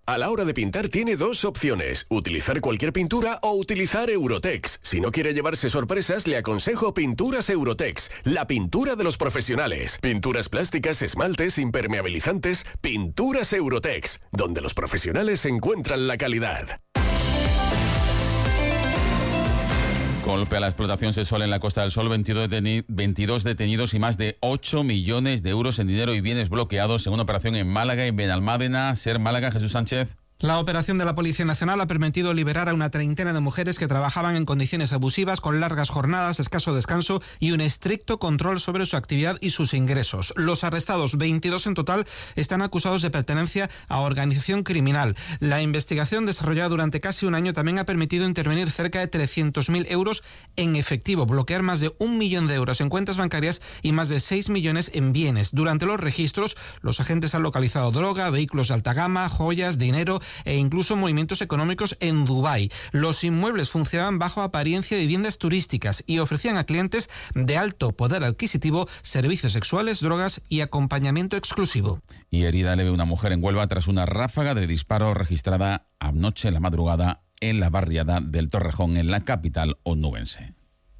A la hora de pintar tiene dos opciones, utilizar cualquier pintura o utilizar Eurotex. Si no quiere llevarse sorpresas, le aconsejo Pinturas Eurotex, la pintura de los profesionales. Pinturas plásticas, esmaltes, impermeabilizantes, Pinturas Eurotex, donde los profesionales encuentran la calidad. Golpe a la explotación sexual en la Costa del Sol, 22 detenidos y más de 8 millones de euros en dinero y bienes bloqueados en una operación en Málaga y Benalmádena. Ser Málaga, Jesús Sánchez. La operación de la Policía Nacional ha permitido liberar a una treintena de mujeres que trabajaban en condiciones abusivas, con largas jornadas, escaso descanso y un estricto control sobre su actividad y sus ingresos. Los arrestados, 22 en total, están acusados de pertenencia a organización criminal. La investigación desarrollada durante casi un año también ha permitido intervenir cerca de 300.000 euros en efectivo, bloquear más de 1 millón de euros en cuentas bancarias y más de 6 millones en bienes. Durante los registros, los agentes han localizado droga, vehículos de alta gama, joyas, dinero e incluso movimientos económicos en Dubái. Los inmuebles funcionaban bajo apariencia de viviendas turísticas y ofrecían a clientes de alto poder adquisitivo servicios sexuales, drogas y acompañamiento exclusivo. Y herida leve una mujer en Huelva tras una ráfaga de disparo registrada anoche en la madrugada en la barriada del Torrejón, en la capital onubense.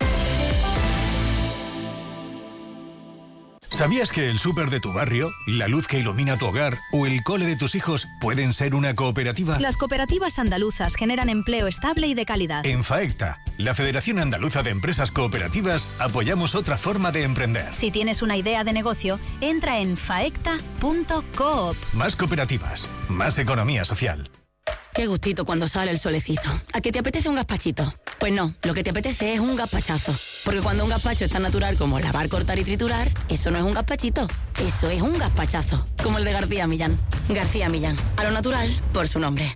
¿Sabías que el súper de tu barrio, la luz que ilumina tu hogar o el cole de tus hijos pueden ser una cooperativa? Las cooperativas andaluzas generan empleo estable y de calidad. En FAECTA, la Federación Andaluza de Empresas Cooperativas, apoyamos otra forma de emprender. Si tienes una idea de negocio, entra en faecta.coop. Más cooperativas, más economía social. Qué gustito cuando sale el solecito. ¿A qué te apetece un gazpachito? Pues no, lo que te apetece es un gazpachazo. Porque cuando un gazpacho es tan natural como lavar, cortar y triturar, eso no es un gazpachito, eso es un gazpachazo. Como el de García Millán. García Millán, a lo natural por su nombre.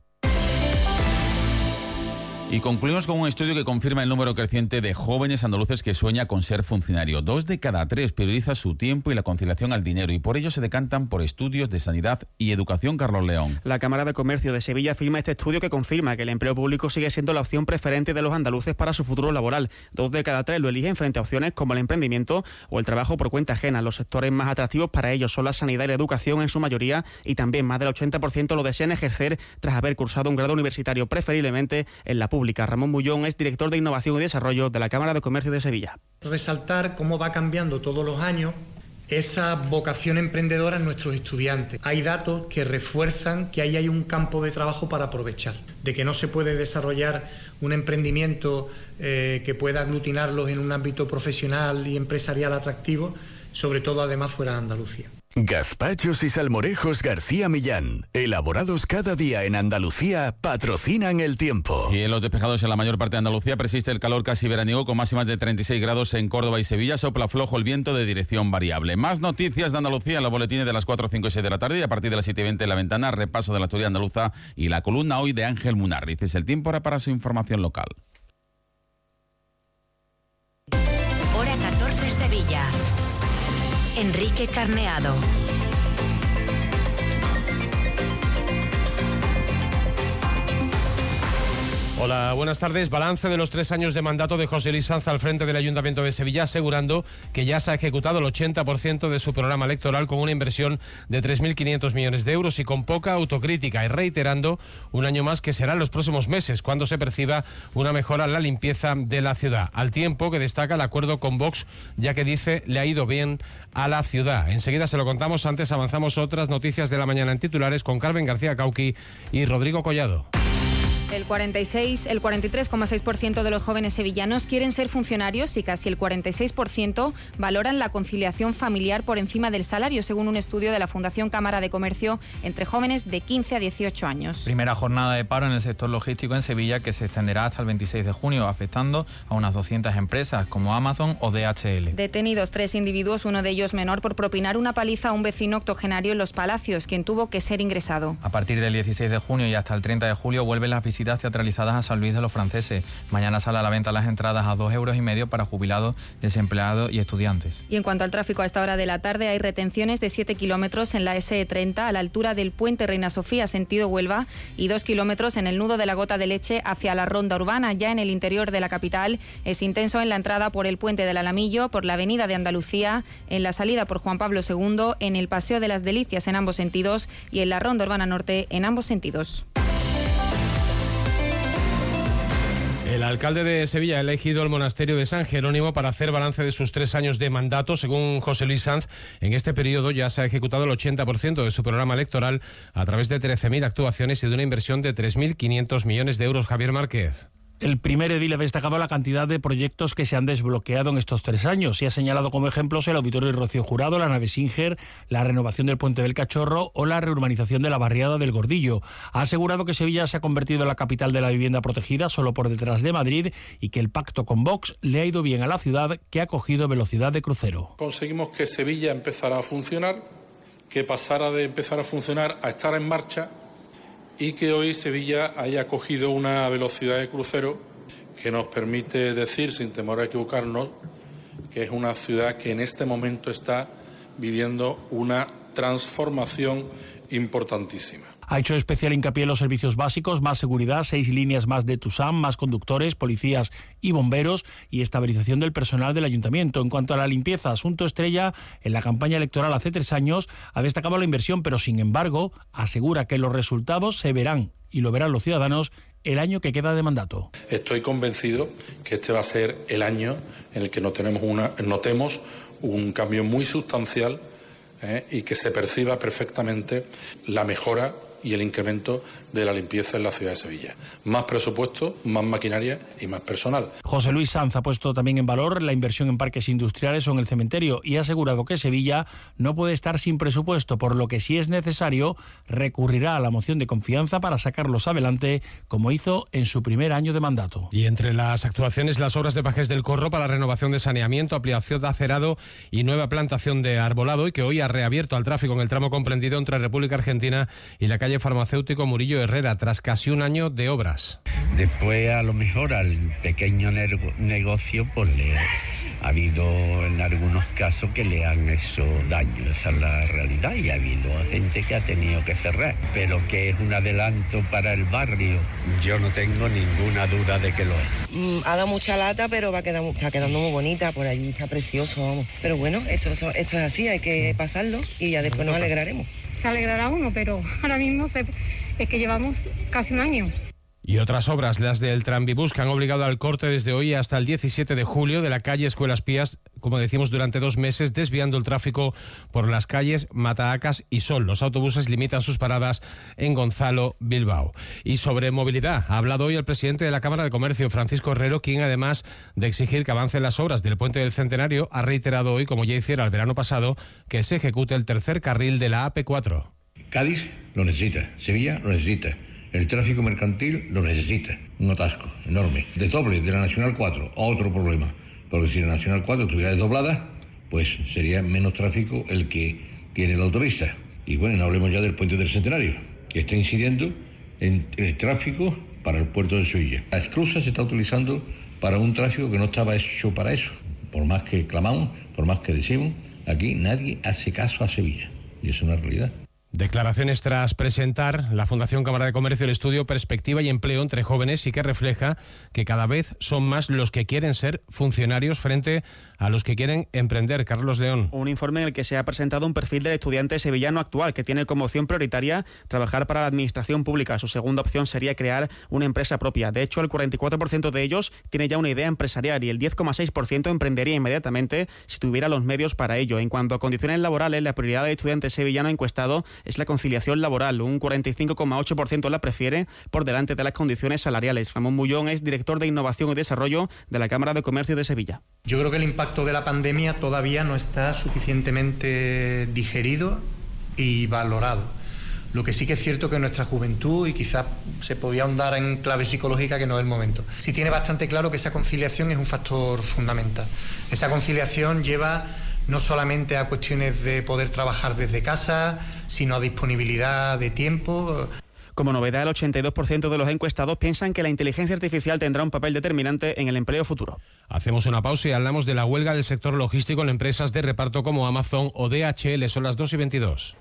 Y concluimos con un estudio que confirma el número creciente de jóvenes andaluces que sueña con ser funcionario. 2 de cada 3 prioriza su tiempo y la conciliación al dinero y por ello se decantan por estudios de sanidad y educación. Carlos León. La Cámara de Comercio de Sevilla afirma este estudio que confirma que el empleo público sigue siendo la opción preferente de los andaluces para su futuro laboral. 2 de cada 3 lo eligen frente a opciones como el emprendimiento o el trabajo por cuenta ajena. Los sectores más atractivos para ellos son la sanidad y la educación en su mayoría y también más del 80% lo desean ejercer tras haber cursado un grado universitario, preferiblemente en la pública. Ramón Bullón es director de Innovación y Desarrollo de la Cámara de Comercio de Sevilla. Resaltar cómo va cambiando todos los años esa vocación emprendedora en nuestros estudiantes. Hay datos que refuerzan que ahí hay un campo de trabajo para aprovechar, de que no se puede desarrollar un emprendimiento que pueda aglutinarlos en un ámbito profesional y empresarial atractivo, sobre todo además fuera de Andalucía. Gazpachos y salmorejos García Millán, elaborados cada día en Andalucía, patrocinan el tiempo. Cielos despejados en la mayor parte de Andalucía, persiste el calor casi veraniego con máximas de 36 grados en Córdoba y Sevilla, sopla flojo el viento de dirección variable. Más noticias de Andalucía en los boletines de las 4, 5 y 6 de la tarde y a partir de las 7:20 en La Ventana, repaso de la actualidad andaluza y la columna hoy de Ángel Munarriz. Es el tiempo ahora para su información local. Hora 14 Sevilla. Enrique Carneado. Hola, buenas tardes. Balance de los 3 años de mandato de José Luis Sanz al frente del Ayuntamiento de Sevilla, asegurando que ya se ha ejecutado el 80% de su programa electoral con una inversión de 3.500 millones de euros y con poca autocrítica, y reiterando un año más que serán los próximos meses cuando se perciba una mejora en la limpieza de la ciudad. Al tiempo que destaca el acuerdo con Vox, ya que dice le ha ido bien a la ciudad. Enseguida se lo contamos, antes avanzamos otras noticias de la mañana en titulares con Carmen García Cauqui y Rodrigo Collado. El 43,6% de los jóvenes sevillanos quieren ser funcionarios y casi el 46% valoran la conciliación familiar por encima del salario, según un estudio de la Fundación Cámara de Comercio entre jóvenes de 15 a 18 años. Primera jornada de paro en el sector logístico en Sevilla que se extenderá hasta el 26 de junio, afectando a unas 200 empresas como Amazon o DHL. Detenidos 3 individuos, uno de ellos menor, por propinar una paliza a un vecino octogenario en Los Palacios, quien tuvo que ser ingresado. A partir del 16 de junio y hasta el 30 de julio vuelven las visitas visitas teatralizadas a San Luis de los Franceses. Mañana sale a la venta las entradas a 2,5 € para jubilados, desempleados y estudiantes. Y en cuanto al tráfico, a esta hora de la tarde hay retenciones de 7 kilómetros en la SE30 a la altura del puente Reina Sofía, sentido Huelva, y 2 kilómetros en el nudo de la Gota de Leche hacia la ronda urbana. Ya en el interior de la capital es intenso en la entrada por el puente del Alamillo, por la avenida de Andalucía, en la salida por Juan Pablo II, en el Paseo de las Delicias en ambos sentidos y en la ronda urbana norte en ambos sentidos. El alcalde de Sevilla ha elegido el monasterio de San Jerónimo para hacer balance de sus 3 años de mandato. Según José Luis Sanz, en este periodo ya se ha ejecutado el 80% de su programa electoral a través de 13.000 actuaciones y de una inversión de 3.500 millones de euros. Javier Márquez. El primer edil ha destacado la cantidad de proyectos que se han desbloqueado en estos 3 años y ha señalado como ejemplos el Auditorio Rocío Jurado, la nave Singer, la renovación del Puente del Cachorro o la reurbanización de la barriada del Gordillo. Ha asegurado que Sevilla se ha convertido en la capital de la vivienda protegida, solo por detrás de Madrid, y que el pacto con Vox le ha ido bien a la ciudad, que ha cogido velocidad de crucero. Conseguimos que Sevilla empezara a funcionar, que pasara de empezar a funcionar a estar en marcha, y que hoy Sevilla haya cogido una velocidad de crucero que nos permite decir, sin temor a equivocarnos, que es una ciudad que en este momento está viviendo una transformación importantísima. Ha hecho especial hincapié en los servicios básicos, más seguridad, 6 líneas más de TUSAM, más conductores, policías y bomberos y estabilización del personal del ayuntamiento. En cuanto a la limpieza, asunto estrella en la campaña electoral hace 3 años, ha destacado la inversión, pero sin embargo asegura que los resultados se verán y lo verán los ciudadanos el año que queda de mandato. Estoy convencido que este va a ser el año en el que notemos un cambio muy sustancial y que se perciba perfectamente la mejora y el incremento de la limpieza en la ciudad de Sevilla. Más presupuesto, más maquinaria y más personal. José Luis Sanz ha puesto también en valor la inversión en parques industriales o en el cementerio y ha asegurado que Sevilla no puede estar sin presupuesto, por lo que si es necesario recurrirá a la moción de confianza para sacarlos adelante, como hizo en su primer año de mandato. Y entre las actuaciones, las obras de Pajés del Corro para renovación de saneamiento, ampliación de acerado y nueva plantación de arbolado, y que hoy ha reabierto al tráfico en el tramo comprendido entre República Argentina y la calle Farmacéutico Murillo Herrera, tras casi un año de obras. Después, a lo mejor, al pequeño negocio, pues le ha habido en algunos casos que le han hecho daño. Esa es la realidad, y ha habido gente que ha tenido que cerrar. Pero que es un adelanto para el barrio, yo no tengo ninguna duda de que lo es. Ha dado mucha lata, pero está quedando muy bonita, por allí está precioso, vamos. Pero bueno, esto es así, hay que pasarlo y ya después nos alegraremos. Se alegrará uno, pero ahora mismo es que llevamos casi un año. Y otras obras, las del Tranvibús, que han obligado al corte desde hoy hasta el 17 de julio de la calle Escuelas Pías, como decimos, durante 2 meses, desviando el tráfico por las calles Mataacas y Sol. Los autobuses limitan sus paradas en Gonzalo, Bilbao. Y sobre movilidad, ha hablado hoy el presidente de la Cámara de Comercio, Francisco Herrero, quien, además de exigir que avancen las obras del Puente del Centenario, ha reiterado hoy, como ya hiciera el verano pasado, que se ejecute el tercer carril de la AP4. Cádiz lo necesita, Sevilla lo necesita. El tráfico mercantil lo necesita, un atasco enorme. De doble de la Nacional 4 a otro problema, porque si la Nacional 4 estuviera desdoblada, pues sería menos tráfico el que tiene la autopista. Y bueno, no hablemos ya del Puente del Centenario, que está incidiendo en el tráfico para el puerto de Sevilla. La esclusa se está utilizando para un tráfico que no estaba hecho para eso. Por más que clamamos, por más que decimos, aquí nadie hace caso a Sevilla, y es una realidad. Declaraciones tras presentar la Fundación Cámara de Comercio el estudio Perspectiva y Empleo entre Jóvenes, y que refleja que cada vez son más los que quieren ser funcionarios frente a los que quieren emprender. Carlos León. Un informe en el que se ha presentado un perfil del estudiante sevillano actual que tiene como opción prioritaria trabajar para la administración pública. Su segunda opción sería crear una empresa propia. De hecho, el 44% de ellos tiene ya una idea empresarial y el 10,6% emprendería inmediatamente si tuviera los medios para ello. En cuanto a condiciones laborales, la prioridad del estudiante sevillano encuestado es la conciliación laboral. Un 45,8% la prefiere por delante de las condiciones salariales. Ramón Bullón es director de Innovación y Desarrollo de la Cámara de Comercio de Sevilla. Yo creo que el impacto de la pandemia todavía no está suficientemente digerido y valorado. Lo que sí que es cierto que nuestra juventud, y quizás se podía ahondar en clave psicológica, que no es el momento, sí tiene bastante claro que esa conciliación es un factor fundamental. Esa conciliación lleva no solamente a cuestiones de poder trabajar desde casa, sino a disponibilidad de tiempo. Como novedad, el 82% de los encuestados piensan que la inteligencia artificial tendrá un papel determinante en el empleo futuro. Hacemos una pausa y hablamos de la huelga del sector logístico en empresas de reparto como Amazon o DHL. Son las 2:22.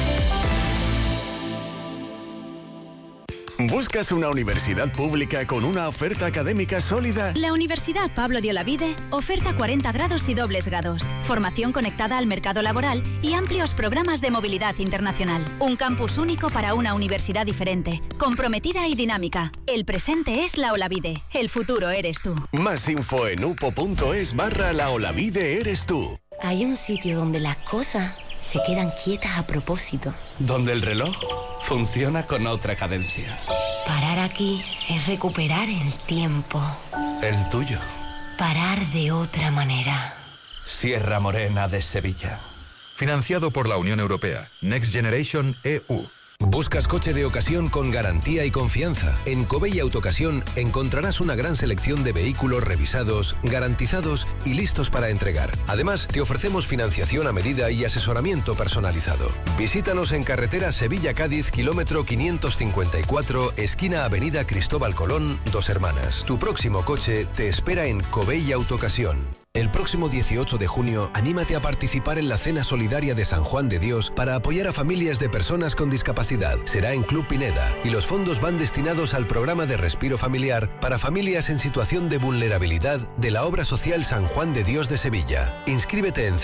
¿Buscas una universidad pública con una oferta académica sólida? La Universidad Pablo de Olavide oferta 40 grados y dobles grados, formación conectada al mercado laboral y amplios programas de movilidad internacional. Un campus único para una universidad diferente, comprometida y dinámica. El presente es la Olavide, el futuro eres tú. Más info en upo.es/la Olavide eres tú. Hay un sitio donde las cosas se quedan quietas a propósito. Donde el reloj funciona con otra cadencia. Parar aquí es recuperar el tiempo. El tuyo. Parar de otra manera. Sierra Morena de Sevilla. Financiado por la Unión Europea. Next Generation EU. ¿Buscas coche de ocasión con garantía y confianza? En Covey Autocasión encontrarás una gran selección de vehículos revisados, garantizados y listos para entregar. Además, te ofrecemos financiación a medida y asesoramiento personalizado. Visítanos en carretera Sevilla-Cádiz, kilómetro 554, esquina Avenida Cristóbal Colón, Dos Hermanas. Tu próximo coche te espera en Covey Autocasión. El próximo 18 de junio, anímate a participar en la Cena Solidaria de San Juan de Dios para apoyar a familias de personas con discapacidad. Será en Club Pineda y los fondos van destinados al programa de respiro familiar para familias en situación de vulnerabilidad de la obra social San Juan de Dios de Sevilla. Inscríbete en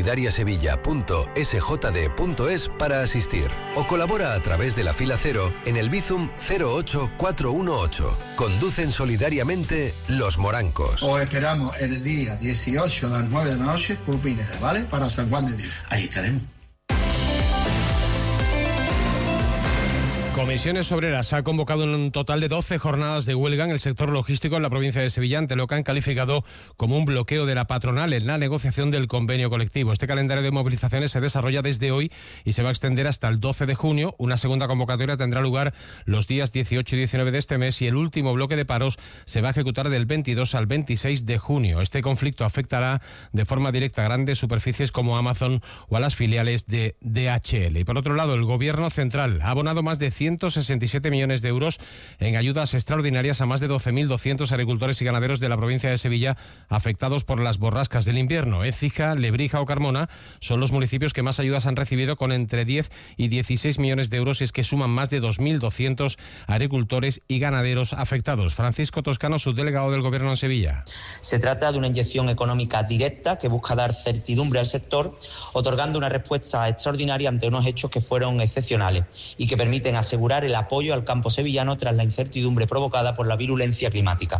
cenasolidariasevilla.sjd.es para asistir o colabora a través de la fila 0 en el Bizum 08418. Conducen solidariamente Los Morancos. Os esperamos el día 18 a las 9 de la noche, Club Pineda, ¿vale? Para San Juan de Dios. Ahí estaremos. Comisiones Obreras ha convocado un total de 12 jornadas de huelga en el sector logístico en la provincia de Sevilla ante lo que han calificado como un bloqueo de la patronal en la negociación del convenio colectivo. Este calendario de movilizaciones se desarrolla desde hoy y se va a extender hasta el 12 de junio. Una segunda convocatoria tendrá lugar los días 18 y 19 de este mes y el último bloque de paros se va a ejecutar del 22 al 26 de junio. Este conflicto afectará de forma directa a grandes superficies como Amazon o a las filiales de DHL. Y por otro lado, el Gobierno central ha abonado más de 167 millones de euros en ayudas extraordinarias a más de 12.200 agricultores y ganaderos de la provincia de Sevilla afectados por las borrascas del invierno. Écija, Lebrija o Carmona son los municipios que más ayudas han recibido, con entre 10 y 16 millones de euros, y es que suman más de 2.200 agricultores y ganaderos afectados. Francisco Toscano, subdelegado del Gobierno en Sevilla. Se trata de una inyección económica directa que busca dar certidumbre al sector, otorgando una respuesta extraordinaria ante unos hechos que fueron excepcionales y que permiten asegurar el apoyo al campo sevillano tras la incertidumbre provocada por la virulencia climática.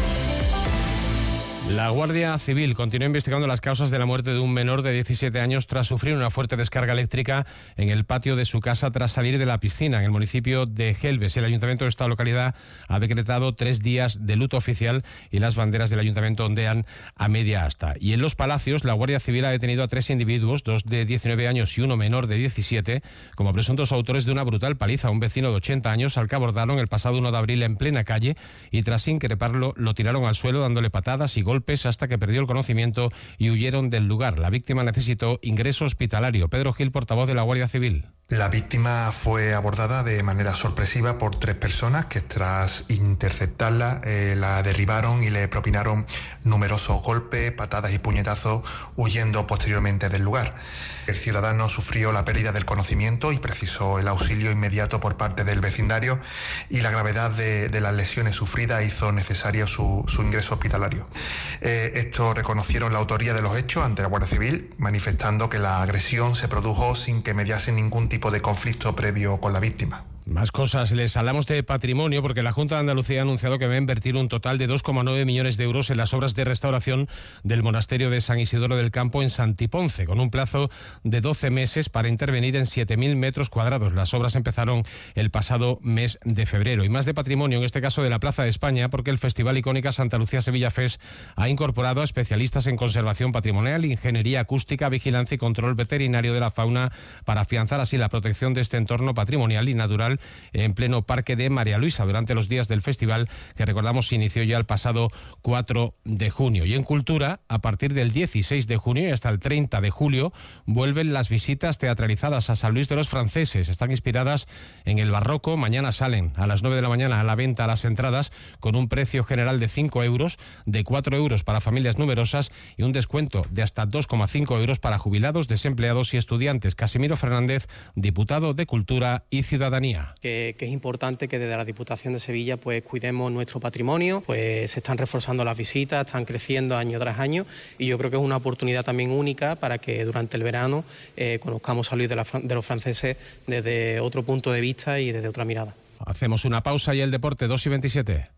La Guardia Civil continúa investigando las causas de la muerte de un menor de 17 años tras sufrir una fuerte descarga eléctrica en el patio de su casa tras salir de la piscina en el municipio de Gelbes. El ayuntamiento de esta localidad ha decretado 3 días de luto oficial y las banderas del ayuntamiento ondean a media asta. Y en Los Palacios, la Guardia Civil ha detenido a 3 individuos, 2 de 19 años y uno menor de 17, como presuntos autores de una brutal paliza a un vecino de 80 años al que abordaron el pasado 1 de abril en plena calle y tras increparlo lo tiraron al suelo dándole patadas y golpes hasta que perdió el conocimiento y huyeron del lugar. La víctima necesitó ingreso hospitalario. Pedro Gil, portavoz de la Guardia Civil. La víctima fue abordada de manera sorpresiva por 3 personas que tras interceptarla la derribaron y le propinaron numerosos golpes, patadas y puñetazos, huyendo posteriormente del lugar. El ciudadano sufrió la pérdida del conocimiento y precisó el auxilio inmediato por parte del vecindario, y la gravedad de las lesiones sufridas hizo necesario su ingreso hospitalario. Estos reconocieron la autoría de los hechos ante la Guardia Civil, manifestando que la agresión se produjo sin que mediase ningún tipo de conflicto previo con la víctima. Más cosas, les hablamos de patrimonio porque la Junta de Andalucía ha anunciado que va a invertir un total de 2,9 millones de euros en las obras de restauración del monasterio de San Isidoro del Campo en Santiponce, con un plazo de 12 meses para intervenir en 7.000 metros cuadrados. Las obras empezaron el pasado mes de febrero. Y más de patrimonio, en este caso de la Plaza de España, porque el Festival Icónica Santa Lucía Sevilla Fest ha incorporado a especialistas en conservación patrimonial, ingeniería acústica, vigilancia y control veterinario de la fauna para afianzar así la protección de este entorno patrimonial y natural musical en pleno Parque de María Luisa durante los días del festival, que recordamos se inició ya el pasado 4 de junio. Y en cultura, a partir del 16 de junio y hasta el 30 de julio, vuelven las visitas teatralizadas a San Luis de los Franceses. Están inspiradas en el barroco. Mañana salen a las 9 de la mañana a la venta las entradas con un precio general de 5 euros, de 4 euros para familias numerosas y un descuento de hasta 2,5 euros para jubilados, desempleados y estudiantes. Casimiro Fernández, diputado de Cultura y Ciudadanía. Que es importante que desde la Diputación de Sevilla pues cuidemos nuestro patrimonio, pues se están reforzando las visitas, están creciendo año tras año y yo creo que es una oportunidad también única para que durante el verano conozcamos a San Luis de los Franceses desde otro punto de vista y desde otra mirada. Hacemos una pausa y el deporte, 2:27.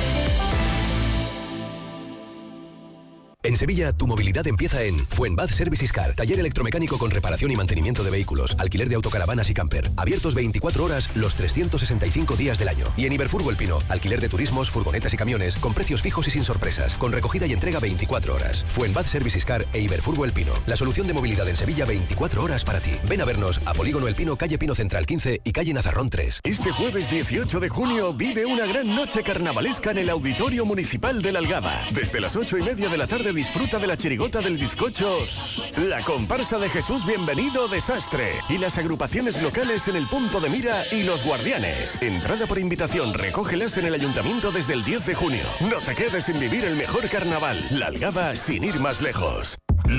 En Sevilla, tu movilidad empieza en Fuenbad Services Car, taller electromecánico con reparación y mantenimiento de vehículos, alquiler de autocaravanas y camper, abiertos 24 horas los 365 días del año. Y en Iberfurgo El Pino, alquiler de turismos, furgonetas y camiones, con precios fijos y sin sorpresas, con recogida y entrega 24 horas. Fuenbad Services Car e Iberfurgo El Pino, la solución de movilidad en Sevilla 24 horas para ti. Ven a vernos a Polígono El Pino, calle Pino Central 15 y calle Nazarrón 3. Este jueves 18 de junio vive una gran noche carnavalesca en el Auditorio Municipal de La Algaba. Desde las 8:30 de la tarde disfruta de la chirigota del bizcocho, la comparsa de Jesús Bienvenido Desastre y las agrupaciones locales en el Punto de Mira y Los Guardianes. Entrada por invitación, recógelas en el Ayuntamiento desde el 10 de junio. No te quedes sin vivir el mejor carnaval. La Algaba sin ir más lejos.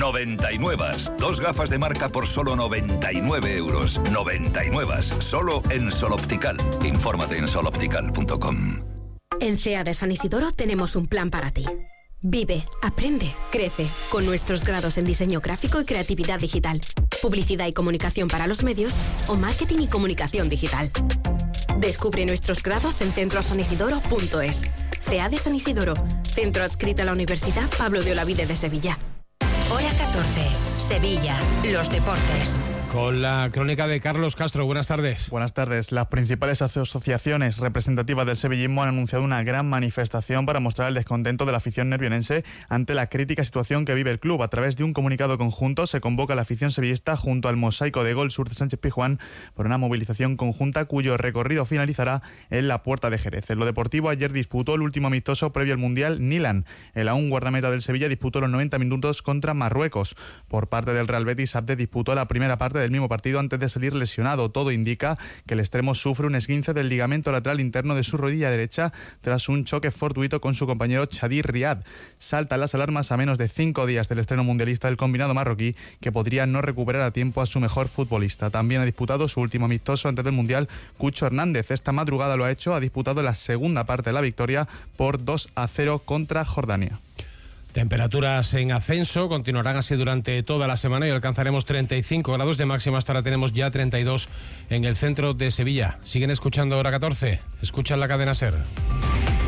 99. 2 gafas de marca por solo 99 euros. 99. Solo en Sol Optical. Infórmate en soloptical.com. En CEA de San Isidoro tenemos un plan para ti. Vive, aprende, crece, con nuestros grados en diseño gráfico y creatividad digital, publicidad y comunicación para los medios o marketing y comunicación digital. Descubre nuestros grados en centrosanisidoro.es. CEA de San Isidoro, centro adscrito a la Universidad Pablo de Olavide de Sevilla. Hora 14, Sevilla, los deportes. Con la crónica de Carlos Castro. Buenas tardes. Buenas tardes. Las principales asociaciones representativas del sevillismo han anunciado una gran manifestación para mostrar el descontento de la afición nervionense ante la crítica situación que vive el club. A través de un comunicado conjunto se convoca a la afición sevillista junto al Mosaico de Gol Sur de Sánchez Pizjuán por una movilización conjunta cuyo recorrido finalizará en la Puerta de Jerez. En lo deportivo, ayer disputó el último amistoso previo al Mundial Nilan. El aún guardameta del Sevilla disputó los 90 minutos contra Marruecos. Por parte del Real Betis, Abde disputó la primera parte del mismo partido antes de salir lesionado. Todo indica que el extremo sufre un esguince del ligamento lateral interno de su rodilla derecha tras un choque fortuito con su compañero Chadir Riad. Saltan las alarmas a menos de 5 días del estreno mundialista del combinado marroquí, que podría no recuperar a tiempo a su mejor futbolista. También ha disputado su último amistoso antes del Mundial Cucho Hernández. Esta madrugada lo ha hecho, ha disputado la segunda parte de la victoria por 2-0 contra Jordania. Temperaturas en ascenso, continuarán así durante toda la semana y alcanzaremos 35 grados de máxima. Hasta ahora tenemos ya 32 en el centro de Sevilla. Siguen escuchando Hora 14, escuchan la cadena SER.